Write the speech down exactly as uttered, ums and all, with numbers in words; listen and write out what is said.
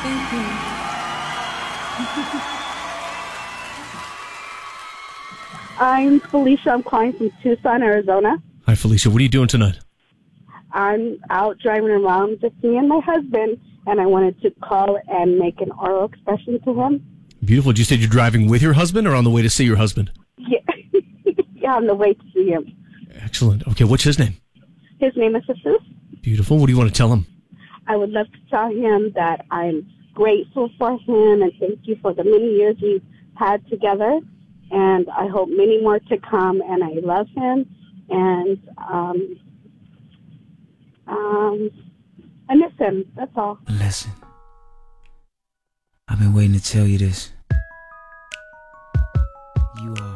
Thank you. I'm Felicia. I'm calling from Tucson, Arizona. Hi, Felicia. What are you doing tonight? I'm out driving around just me and my husband, and I wanted to call and make an oral expression to him. Beautiful. Did you say you're driving with your husband or on the way to see your husband? Yeah, yeah, on the way to see him. Excellent. Okay, what's his name? His name is Jesus. Beautiful. What do you want to tell him? I would love to tell him that I'm grateful for him and thank you for the many years we've had together. And I hope many more to come. And I love him. And um, um, I miss him. That's all. Listen, I've been waiting to tell you this. You are